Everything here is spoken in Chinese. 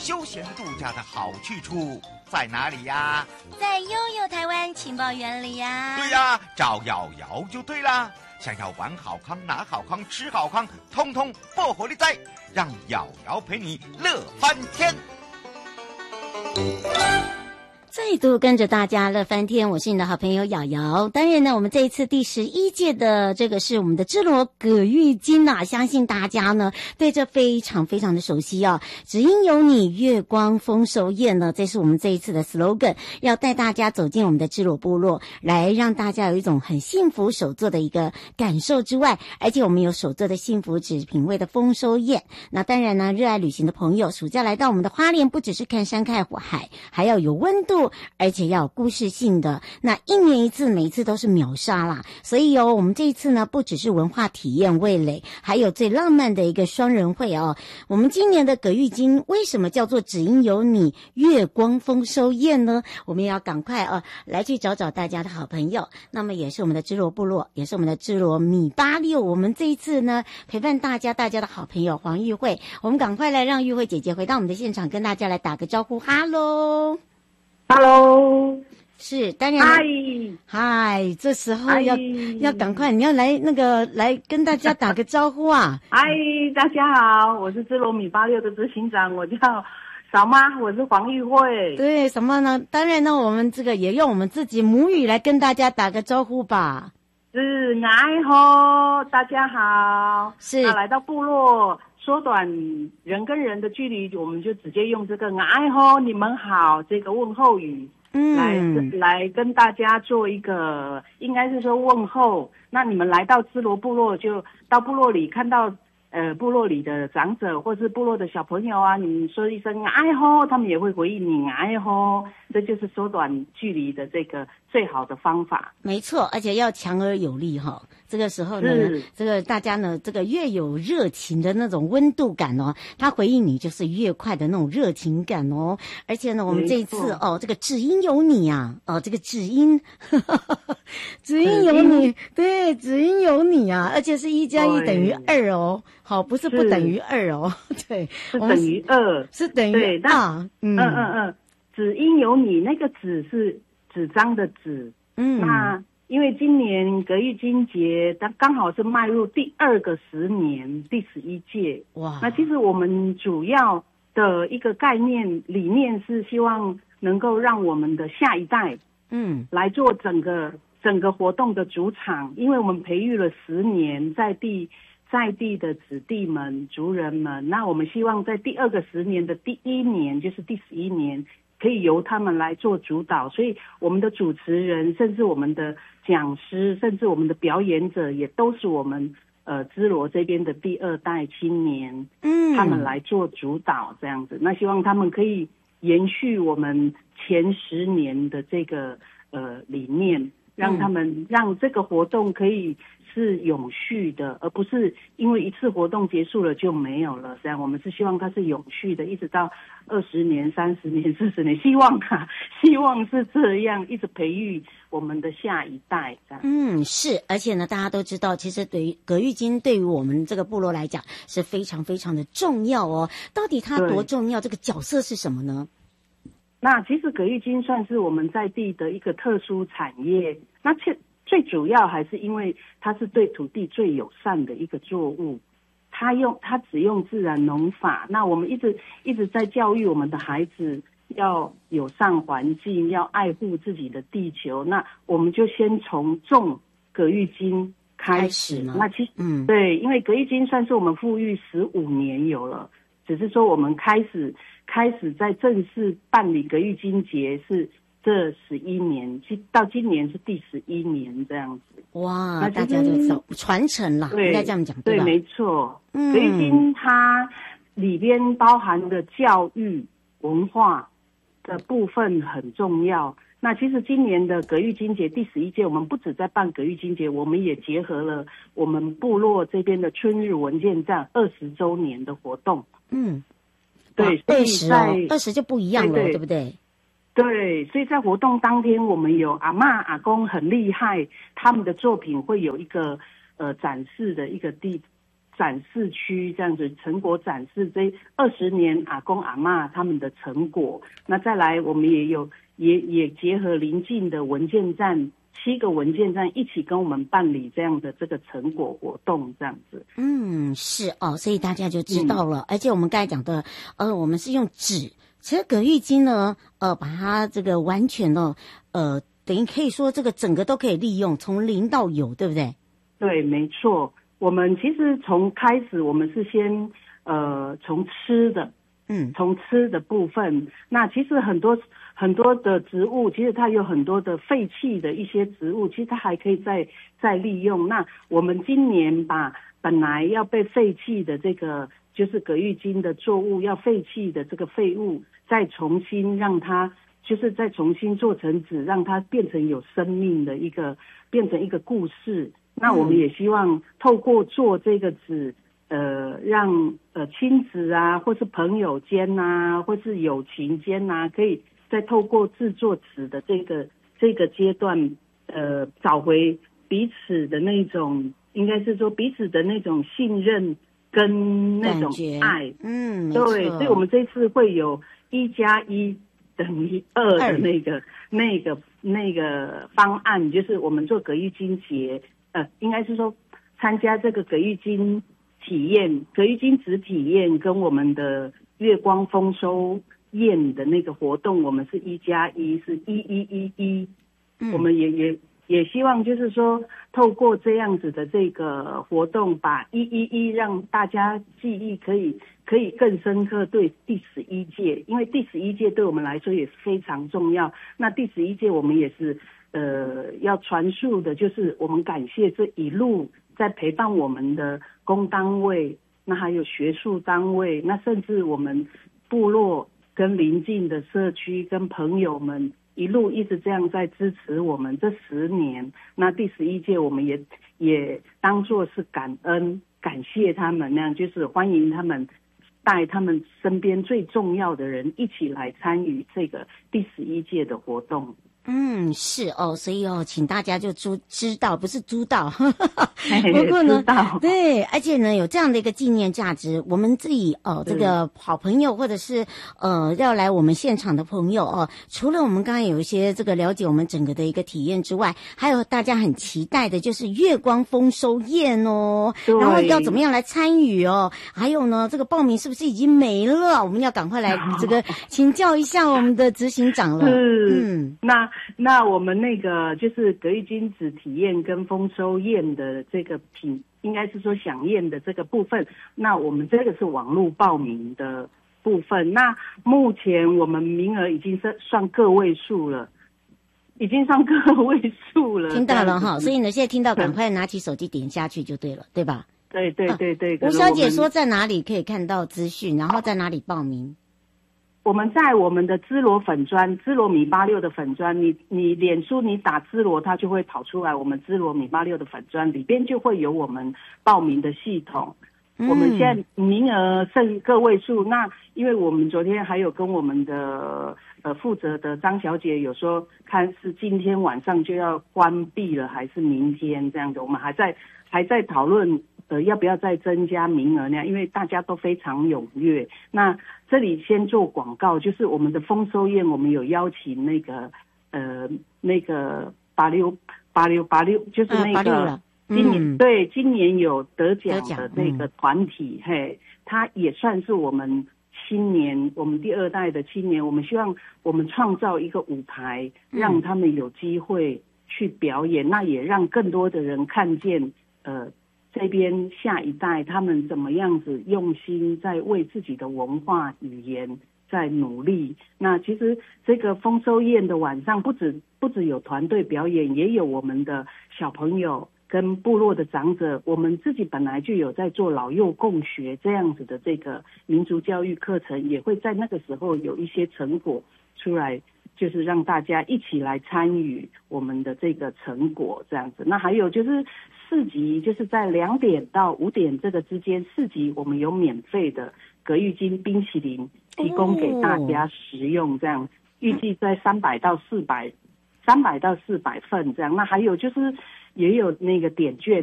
休闲度假的好去处在哪里呀？ 在悠悠台湾情报园里呀。 对呀，找瑶瑶就对啦。想要玩好康、拿好康、吃好康，通通破火力在，让瑶瑶陪你乐翻天。 再度跟着大家乐翻天，我是你的好朋友瑶瑶。当然呢，我们这一次第11届的这个是我们的芝罗葛玉金啊，相信大家呢对这非常非常的熟悉啊。只因有你，月光丰收宴呢，这是我们这一次的 slogan， 要带大家走进我们的芝罗部落，来让大家有一种很幸福手作的一个感受之外，而且我们有手作的幸福纸品味的丰收宴。那当然呢，热爱旅行的朋友，暑假来到我们的花莲，不只是看山看海，还要有温度，而且要有故事性的。那一年一次，每一次都是秒杀啦。所以我们这一次呢，不只是文化体验味蕾，还有最浪漫的一个双人会哦。我们今年的葛玉金为什么叫做只因有你月光丰收宴呢？我们也要赶快来去找找大家的好朋友。那么也是我们的芝罗部落，也是我们的芝罗米86。我们这一次呢，陪伴大家的好朋友黄玉慧，我们赶快来让玉慧姐姐回到我们的现场，跟大家来打个招呼。 Hello， 是当然，嗨，这时候要赶快，你要来来跟大家打个招呼啊！ 嗨，大家好，我是芝罗米86的执行长，我叫嫂妈，我是黄玉慧。 对，什么呢？当然呢，我们这个也用我们自己母语来跟大家打个招呼吧。 是爱吼，大家好。 是来到部落，缩短人跟人的距离，我们就直接用这个爱吼，你们好这个问候语。来跟大家做一个，应该是说问候。那你们来到芝罗部落，就到部落里看到部落里的长者或是部落的小朋友啊，你们说一声哎吼，他们也会回应你哎吼，这就是缩短距离的这个最好的方法。 没错，而且要强而有力哈。这个时候呢，这个大家呢，这个越有热情的那种温度感哦，他回应你就是越快的那种热情感哦。而且呢，我们这一次这个只因有你啊，这个只因只因有你，对，只因有你啊，而且是1+1等于2哦。好，不是不等于2哦，对， 是等于2， 是等于 2。只因有你，那个纸是纸张的纸。那因为今年葛玉金节，它刚好是迈入第2个10年，第11届。哇！那其实我们主要的一个概念理念是希望能够让我们的下一代，来做整个活动的主场，因为我们培育了10年在地的子弟们、族人们，那我们希望在第2个10年的第1年，就是第11年，可以由他们来做主导。所以我们的主持人，甚至我们的讲师，甚至我们的表演者，也都是我们芝罗这边的第2代青年，他们来做主导这样子。那希望他们可以延续我们前10年的这个理念，让这个活动可以是永续的，而不是因为一次活动结束了就没有了。这样，我们是希望它是永续的，一直到20年、30年、40年，希望是这样，一直培育我们的下一代。这样， 是，而且呢，大家都知道，其实对于葛玉金对于我们这个部落来讲是非常非常的重要哦。到底它多重要？这个角色是什么呢？ 那其实葛玉金算是我们在地的一个特殊产业，那最主要还是因为它是对土地最友善的一个作物，它只用自然农法。那我们一直在教育我们的孩子要友善环境，要爱护自己的地球。那我们就先从种葛玉金开始。那其实对，因为葛玉金算是我们富裕15年有了，只是说我们开始在正式办理葛玉金节是这11年，到今年是第11年这样子。 哇，那大家就传承了，应该这样讲对吧？ 对，没错。葛玉金它里边包含的教育文化的部分很重要。那其实今年的葛玉金节第11届，我们不止在办葛玉金节，我们也结合了我们部落这边的春日文件站20周年的活动。对 ，20就不一样了，对不对？ 对，所以在活动当天，我们有阿嬷阿公很厉害，他们的作品会有一个展示的一个展示区这样子，成果展示这20年阿公阿嬷他们的成果。那再来，我们也结合邻近的文件站，7个文件站一起跟我们办理这样的这个成果活动，这样子。 是哦，所以大家就知道了。而且我们刚才讲的，我们是用纸，其实葛玉金呢，把它这个完全的，等于可以说这个整个都可以利用，从零到有，对不对？对， 没错。我们其实从开始，我们是先从吃的，从吃的部分。那其实很多的植物，其实它有很多的废弃的一些植物，其实它还可以再利用。那我们今年把本来要被废弃的这个就是葛玉金的作物要废弃的这个废物，再重新让它就是再重新做成纸，让它变成有生命的变成一个故事。那我们也希望透过做这个纸，让亲子啊，或是朋友间啊，或是友情间啊，可以再透过制作纸的这个阶段，找回彼此的那种，应该是说彼此的那种信任跟那种爱。对，所以我们这次会有1+1等于2的那个方案，就是我们做葛玉金节。应该是说参加这个葛玉金体验、葛玉金纸体验跟我们的月光丰收宴的那个活动，我们是1+1，是1111。我们也希望就是说，透过这样子的这个活动，把111让大家记忆可以更深刻。对第11届，因为第11届对我们来说也非常重要。那第11届我们也是。要传述的就是我们感谢这一路在陪伴我们的公单位，那还有学术单位，那甚至我们部落跟邻近的社区跟朋友们一路一直这样在支持我们这10年。那第11届我们也当作是感恩感谢他们，那样就是欢迎他们带他们身边最重要的人一起来参与这个第11届的活动。 是哦，所以请大家就知道，不是知道，不过呢，对，而且呢，有这样的一个纪念价值，我们自己这个好朋友或者是要来我们现场的朋友除了我们刚刚有一些这个了解我们整个的一个体验之外，还有大家很期待的就是月光丰收宴然后要怎么样来参与还有呢，这个报名是不是已经没了？我们要赶快来这个请教一下我们的执行长了。 那我们那个就是葛玉金纸体验跟丰收宴的这个应该是说飨宴的这个部分，那我们这个是网络报名的部分。那目前我们名额已经算个位数了，听到了哈，所以呢，现在听到赶快拿起手机点下去就对了，对吧？对。 吴小姐说在哪里可以看到资讯，然后在哪里报名？ 我们在我们的芝罗粉专，芝罗米86的粉专，你脸书你打芝罗，它就会跑出来。我们芝罗米86的粉专里边就会有我们报名的系统。我们现在名额剩个位数，那因为我们昨天还有跟我们的负责的张小姐有说，看是今天晚上就要关闭了，还是明天这样的，我们还在讨论。要不要再增加名额呢？因为大家都非常踊跃。那这里先做广告，就是我们的丰收宴，我们有邀请那个86，就是那个今年有得奖的那个团体，他也算是我们青年，我们第2代的青年。我们希望我们创造一个舞台，让他们有机会去表演，那也让更多的人看见这边下一代他们怎么样子用心在为自己的文化语言在努力。那其实这个丰收宴的晚上不止有团队表演，也有我们的小朋友跟部落的长者，我们自己本来就有在做老幼共学这样子的这个民族教育课程，也会在那个时候有一些成果出来，就是让大家一起来参与我们的这个成果这样子。那还有就是市集，就是在2点到5点这个之间，市集我们有免费的葛玉金冰淇淋提供给大家食用，这样预计在300到400份这样。那还有就是也有那个点券。